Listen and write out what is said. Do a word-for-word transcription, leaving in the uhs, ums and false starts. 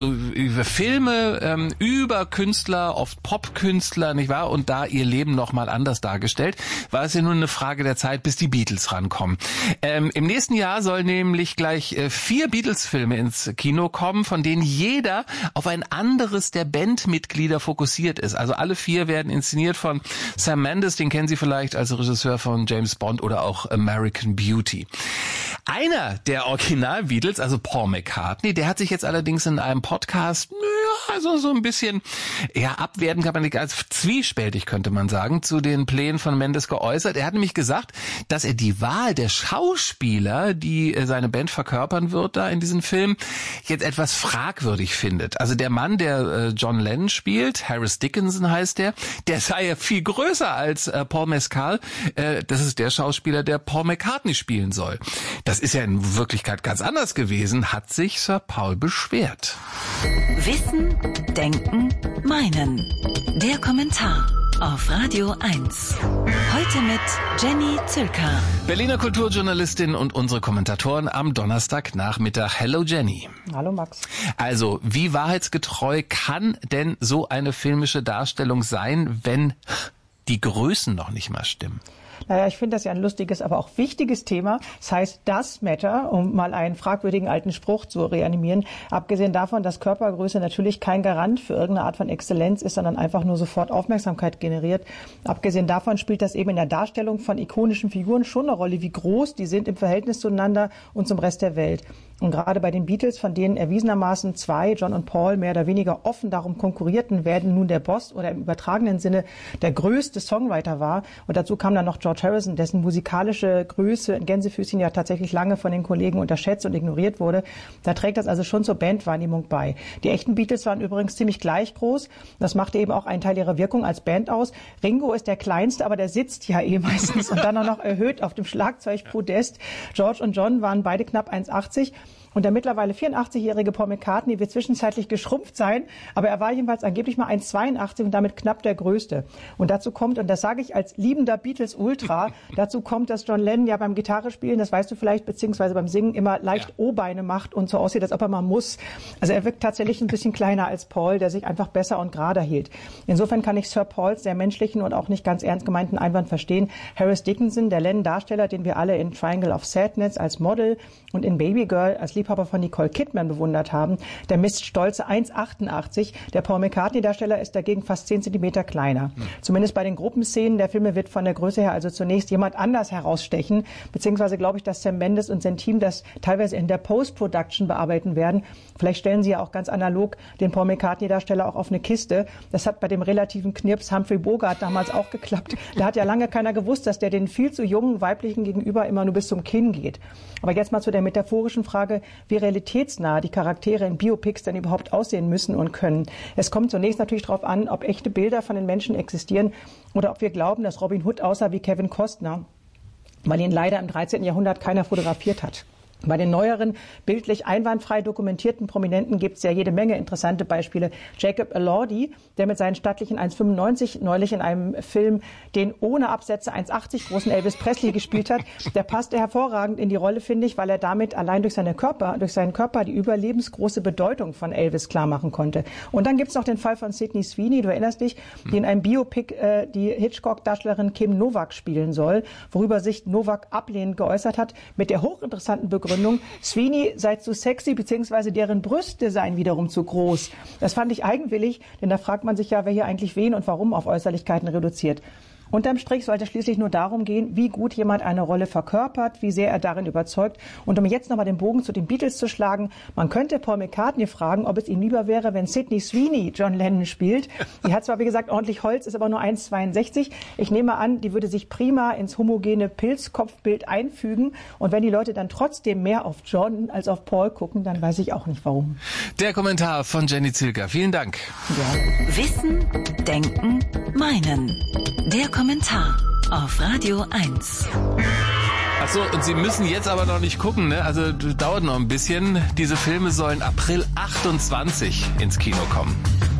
über Filme, ähm, über Künstler, oft Popkünstler, nicht wahr? Und da ihr Leben nochmal anders dargestellt, war es ja nur eine Frage der Zeit, bis die Beatles rankommen. Ähm, im nächsten Jahr soll nämlich gleich äh, vier Beatles-Filme ins Kino kommen, von denen jeder auf ein anderes der Bandmitglieder fokussiert ist. Also alle vier werden inszeniert von Sam Mendes, den kennen Sie vielleicht als Regisseur von James Bond oder auch American Beauty. Einer der Original-Beatles, also Paul McCartney, der hat sich jetzt allerdings in einem Podcast, ja, also so ein bisschen, ja, abwertend kann man nicht, als zwiespältig könnte man sagen, zu den Plänen von Mendes geäußert. Er hat nämlich gesagt, dass er die Wahl der Schauspieler, die seine Band verkörpern wird da in diesem Film, jetzt etwas fragwürdig findet. Also der Mann, der äh, John Lennon spielt, Harris Dickinson heißt der, der sei ja viel größer als äh, Paul Mescal. Äh, das ist der Schauspieler, der Paul McCartney spielen soll. Das ist ja in Wirklichkeit ganz anders gewesen, hat sich Sir Paul beschwert. Wissen, Denken, Meinen. Der Kommentar auf Radio eins. Heute mit Jenny Zülker. Berliner Kulturjournalistin und unsere Kommentatoren am Donnerstagnachmittag. Hello Jenny. Hallo Max. Also, wie wahrheitsgetreu kann denn so eine filmische Darstellung sein, wenn die Größen noch nicht mal stimmen? Naja, ich finde das ja ein lustiges, aber auch wichtiges Thema. Das heißt, das Matter, um mal einen fragwürdigen alten Spruch zu reanimieren. Abgesehen davon, dass Körpergröße natürlich kein Garant für irgendeine Art von Exzellenz ist, sondern einfach nur sofort Aufmerksamkeit generiert. Abgesehen davon spielt das eben in der Darstellung von ikonischen Figuren schon eine Rolle, wie groß die sind im Verhältnis zueinander und zum Rest der Welt. Und gerade bei den Beatles, von denen erwiesenermaßen zwei, John und Paul, mehr oder weniger offen darum konkurrierten, wer denn nun der Boss oder im übertragenen Sinne der größte Songwriter war. Und dazu kam dann noch George Harrison, dessen musikalische Größe in Gänsefüßchen ja tatsächlich lange von den Kollegen unterschätzt und ignoriert wurde. Da trägt das also schon zur Bandwahrnehmung bei. Die echten Beatles waren übrigens ziemlich gleich groß. Das machte eben auch einen Teil ihrer Wirkung als Band aus. Ringo ist der Kleinste, aber der sitzt ja eh meistens und dann auch noch erhöht auf dem Schlagzeugpodest. George und John waren beide knapp eins Komma achtzig. Und der mittlerweile vierundachtzigjährige Paul McCartney wird zwischenzeitlich geschrumpft sein, aber er war jedenfalls angeblich mal eins Komma zweiundachtzig und damit knapp der Größte. Und dazu kommt, und das sage ich als liebender Beatles-Ultra, dazu kommt, dass John Lennon ja beim Gitarrespielen, das weißt du vielleicht, beziehungsweise beim Singen immer leicht ja. O-Beine macht und so aussieht, als ob er mal muss. Also er wirkt tatsächlich ein bisschen kleiner als Paul, der sich einfach besser und gerader hielt. Insofern kann ich Sir Pauls sehr menschlichen und auch nicht ganz ernst gemeinten Einwand verstehen. Harris Dickinson, der Lennon-Darsteller, den wir alle in Triangle of Sadness als Model und in Baby Girl als Liebhaber von Nicole Kidman bewundert haben, der misst stolze eins Komma achtundachtzig. Der Paul McCartney-Darsteller ist dagegen fast zehn Zentimeter kleiner. Mhm. Zumindest bei den Gruppenszenen der Filme wird von der Größe her also zunächst jemand anders herausstechen, beziehungsweise glaube ich, dass Sam Mendes und sein Team das teilweise in der Post-Production bearbeiten werden. Vielleicht stellen sie ja auch ganz analog den Paul McCartney-Darsteller auch auf eine Kiste. Das hat bei dem relativen Knirps Humphrey Bogart damals auch geklappt. Da hat ja lange keiner gewusst, dass der den viel zu jungen weiblichen gegenüber immer nur bis zum Kinn geht. Aber jetzt mal zu der metaphorischen Frage, wie realitätsnah die Charaktere in Biopics denn überhaupt aussehen müssen und können. Es kommt zunächst natürlich darauf an, ob echte Bilder von den Menschen existieren oder ob wir glauben, dass Robin Hood aussah wie Kevin Costner, weil ihn leider im dreizehnten Jahrhundert keiner fotografiert hat. Bei den neueren, bildlich einwandfrei dokumentierten Prominenten gibt es ja jede Menge interessante Beispiele. Jacob Elordi, der mit seinen stattlichen eins Komma fünfundneunzig neulich in einem Film den ohne Absätze eins Komma achtzig großen Elvis Presley gespielt hat, der passte hervorragend in die Rolle, finde ich, weil er damit allein durch seine Körper, durch seinen Körper die überlebensgroße Bedeutung von Elvis klar machen konnte. Und dann gibt es noch den Fall von Sydney Sweeney, du erinnerst dich, die in einem Biopic äh, die Hitchcock-Darstellerin Kim Novak spielen soll, worüber sich Novak ablehnend geäußert hat, mit der hochinteressanten Begründung, Sweeney sei zu sexy, beziehungsweise deren Brüste seien wiederum zu groß. Das fand ich eigenwillig, denn da fragt man sich ja, wer hier eigentlich wen und warum auf Äußerlichkeiten reduziert. Unterm Strich sollte es schließlich nur darum gehen, wie gut jemand eine Rolle verkörpert, wie sehr er darin überzeugt. Und um jetzt nochmal den Bogen zu den Beatles zu schlagen, man könnte Paul McCartney fragen, ob es ihm lieber wäre, wenn Sydney Sweeney John Lennon spielt. Die hat zwar, wie gesagt, ordentlich Holz, ist aber nur eins Komma zweiundsechzig. Ich nehme an, die würde sich prima ins homogene Pilzkopfbild einfügen. Und wenn die Leute dann trotzdem mehr auf John als auf Paul gucken, dann weiß ich auch nicht warum. Der Kommentar von Jenny Zülker. Vielen Dank. Ja. Wissen, Denken, Meinen. Der Kommentar auf Radio eins. Ach so, und Sie müssen jetzt aber noch nicht gucken, ne? Also dauert noch ein bisschen. Diese Filme sollen April achtundzwanzig ins Kino kommen.